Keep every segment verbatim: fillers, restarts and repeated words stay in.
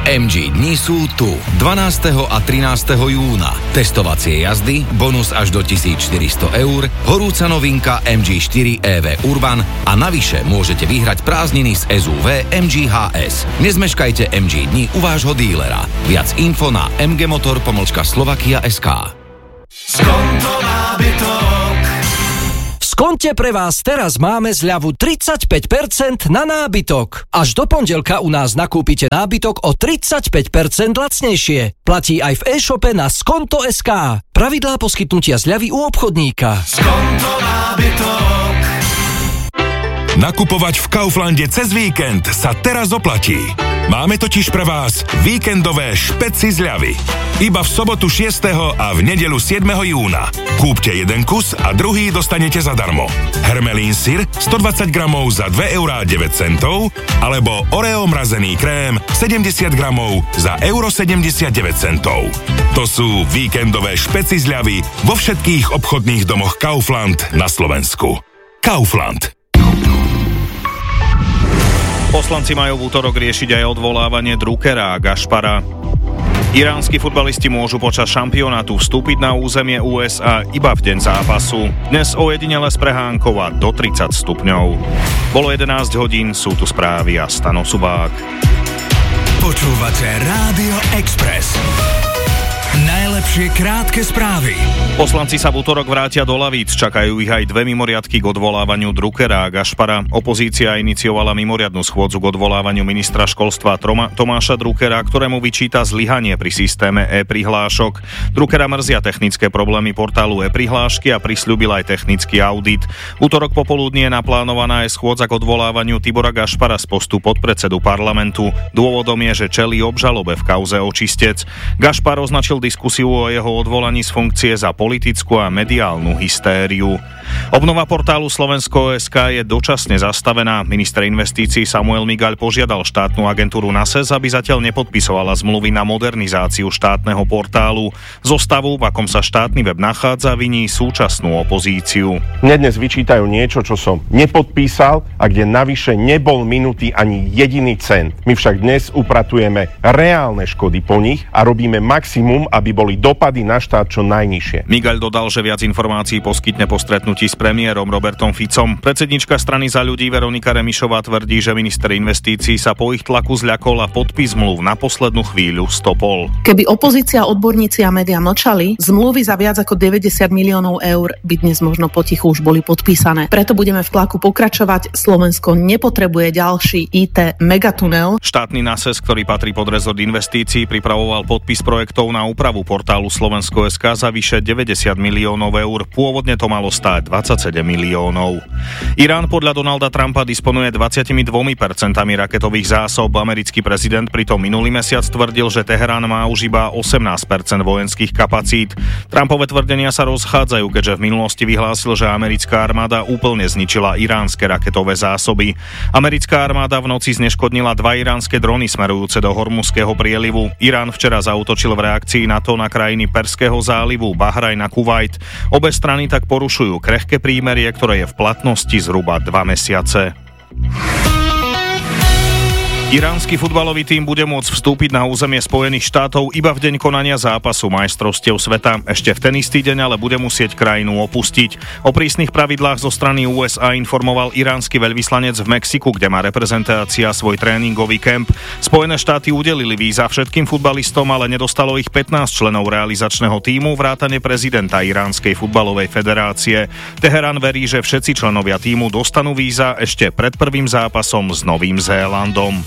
em gé dni sú tu dvanásteho a trinásteho júna. Testovacie jazdy, bonus až do tisícštyristo eur, horúca novinka em gé štyri é vé Urban a navyše môžete vyhrať prázdniny z es ú vé em gé há es. Nezmeškajte em gé dni u vášho dílera. Viac info na mgmotor pomlčka slovakia bodka es ká. Skonto nábytok. V Skonte pre vás teraz máme zľavu tridsaťpäť percent na nábytok. Až do pondelka u nás nakúpite nábytok o tridsaťpäť percent lacnejšie. Platí aj v e-shope na skonto bodka es ká. Pravidlá poskytnutia zľavy u obchodníka. Skonto nábytok. Nakupovať v Kauflande cez víkend sa teraz oplatí. Máme totiž pre vás víkendové špeci zľavy. Iba v sobotu šiesteho a v nedeľu siedmeho júna. Kúpte jeden kus a druhý dostanete zadarmo. Hermelín syr stodvadsať gramov za dva eurá deväť centov alebo Oreo mrazený krém sedemdesiat gramov za euro sedemdesiatdeväť centov. To sú víkendové špeci zľavy vo všetkých obchodných domoch Kaufland na Slovensku. Kaufland. Poslanci majú v útorok riešiť aj odvolávanie Druckera a Gašpara. Iránsky futbalisti môžu počas šampionátu vstúpiť na územie ú es á iba v deň zápasu. Dnes ojedinele z Prehánkova do tridsať stupňov. Bolo jedenásť hodín, sú tu správy a Stano Subák. Počúvate Rádio Express. Najlepšie krátke správy. Poslanci sa v útorok vrátia do lavíc, čakajú ich aj dve mimoriadky k odvolávaniu Druckera a Gašpara. Opozícia iniciovala mimoriadnu schôdzu k odvolávaniu ministra školstva Troma, Tomáša Druckera, ktorému vyčíta zlyhanie pri systéme e-prihlášok. Druckera mrzia technické problémy portálu e-prihlášky a prisľúbil aj technický audit. V útorok popoludní je naplánovaná aj schôdza k odvolávaniu Tibora Gašpara z postu podpredsedu parlamentu. Dôvodom je, že čelí obžalobe v kauze Očistec. Gašpar označil diskusiu o jeho odvolaní z funkcie za politickú a mediálnu hystériu. Obnova portálu Slovensko bodka es ká je dočasne zastavená. Minister investícií Samuel Migaľ požiadal štátnu agentúru NASES, aby zatiaľ nepodpisovala zmluvy na modernizáciu štátneho portálu. Zo stavu, v akom sa štátny web nachádza, viní súčasnú opozíciu. Mne dnes vyčítajú niečo, čo som nepodpísal a kde navyše nebol minutý ani jediný cent. My však dnes upratujeme reálne škody po nich a robíme maximum, aby boli dopady na štát čo najnižšie. Migaľ dodal, že viac informácií poskytne po stretnutí s premiérom Robertom Ficom. Predsednička strany Za ľudí Veronika Remišová tvrdí, že minister investícií sa po ich tlaku zľakol a podpis zmluv na poslednú chvíľu stopol. Keby opozícia, odborníci a médiá mlčali, zmluvy za viac ako deväťdesiat miliónov eur by dnes možno potichu už boli podpísané. Preto budeme v tlaku pokračovať. Slovensko nepotrebuje ďalší í té megatunel. Štátny NASES, ktorý patrí pod rezort investícií, pripravoval podpis projektov na úpravu portálu Slovensko bodka es ká za vyše deväťdesiat miliónov eur. Pôvodne to malo stáť dvadsaťsedem miliónov. Irán podľa Donalda Trumpa disponuje dvadsaťdva percent raketových zásob. Americký prezident pritom minulý mesiac tvrdil, že Teherán má už iba osemnásť percent vojenských kapacít. Trumpové tvrdenia sa rozchádzajú, keďže v minulosti vyhlásil, že americká armáda úplne zničila iránske raketové zásoby. Americká armáda v noci zneškodnila dva iránske drony smerujúce do Hormuzského prielivu. Irán včera zaútočil v reakcii na to na krajiny Perského zálivu, Bahrajn a Kuvajt. Obe strany tak porušujú krehké prímerie, ktoré je v platnosti zhruba dva mesiace. Iránsky futbalový tím bude môcť vstúpiť na územie Spojených štátov iba v deň konania zápasu majstrovstiev sveta. Ešte v ten istý deň ale bude musieť krajinu opustiť. O prísnych pravidlách zo strany ú es á informoval iránsky veľvyslanec v Mexiku, kde má reprezentácia svoj tréningový kemp. Spojené štáty udelili víza všetkým futbalistom, ale nedostalo ich pätnásť členov realizačného tímu vrátane prezidenta Iránskej futbalovej federácie. Teherán verí, že všetci členovia tímu dostanú víza ešte pred prvým zápasom s Novým Zélandom.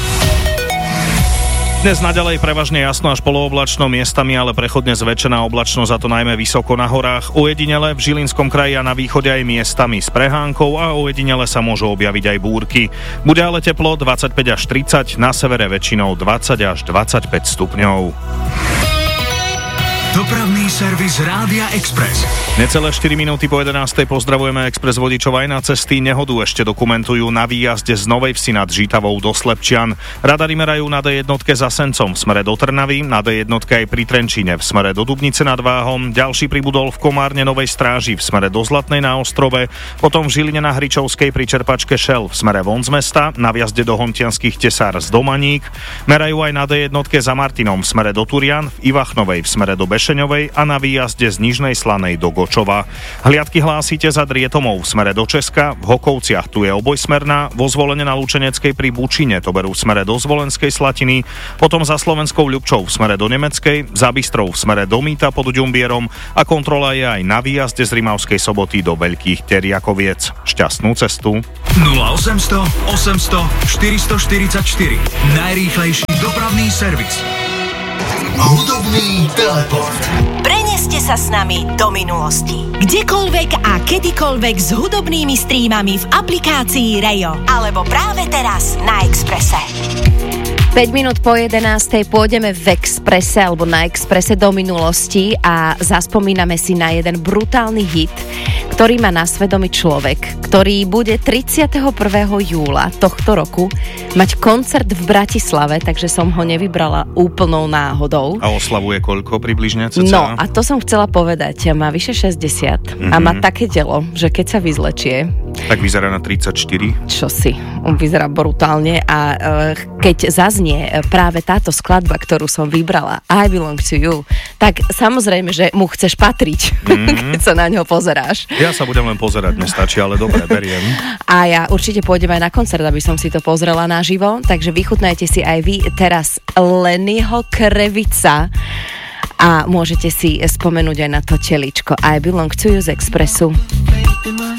Dnes naďalej prevažne jasno až polooblačno, miestami ale prechodne zväčšená oblačnosť, a to najmä vysoko na horách. Ojedinele v Žilinskom kraji a na východe aj miestami s prehánkou a ojedinele sa môžu objaviť aj búrky. Bude ale teplo dvadsaťpäť až tridsať, na severe väčšinou dvadsať až dvadsaťpäť stupňov. Dopravný servis Rádia Express. Necelé štyri minúty po jedenástej pozdravujeme Express vodičov aj na cesty. Nehodu ešte dokumentujú na výjazde z Novej Vsi nad Žitavou do Slepčian. Radary merajú na dé jedna za Sencom v smere do Trnavy, na dé jedna aj pri Trenčíne v smere do Dubnice nad Váhom, ďalší pribudol v Komárne Novej Stráži v smere do Zlatnej na Ostrove, potom v Žiline na Hričovskej pri čerpačke Šel v smere von z mesta, na vjazde do Hontianskych Tesár z Domaník, merajú aj na dé jedna za Martinom v smere do Turian, v Ivachnovej v smere do Bešeňovej a na výjazde z Nižnej Slanej do Gočova. Hliadky hlásite za Drietomov v smere do Česka, v Hokovciach tu je obojsmerná, vo Zvolene na Lučeneckej pri Bučine to berú v smere do Zvolenskej Slatiny, potom za Slovenskou Ľubčou v smere do Nemeckej, za Bystrou v smere do Mýta pod Ďumbierom a kontrola je aj na výjazde z Rimavskej Soboty do Veľkých Teriakoviec. Šťastnú cestu. nula osemsto osemsto štyristoštyridsaťštyri. Najrýchlejší dopravný servis. Hudobný teleport. Preneste sa s nami do minulosti. Kdekoľvek a kedykoľvek s hudobnými streamami v aplikácii Rejo. Alebo práve teraz na Expresse. päť minút po jedenástej pôjdeme v Expresse alebo na Expresse do minulosti a zaspomíname si na jeden brutálny hit, ktorý má na svedomí človek, ktorý bude tridsiateho prvého júla tohto roku mať koncert v Bratislave, takže som ho nevybrala úplnou náhodou. A oslavuje koľko približne? Cca? No a to som chcela povedať, má vyše šesťdesiat mm-hmm. a má také telo, že keď sa vyzlečie, tak vyzerá na tridsaťštyri. Čo si, on vyzerá brutálne a uh, keď zaznie práve táto skladba, ktorú som vybrala, I Belong to You, tak samozrejme, že mu chceš patriť, mm-hmm. keď sa na ňo pozeráš. Ja sa budem len pozerať, nestačí, ale dobre, beriem. A ja určite pôjdem aj na koncert, aby som si to pozrela naživo, takže vychutnajte si aj vy teraz Lennyho Krevica a môžete si spomenúť aj na to teličko I Belong to You z Expressu.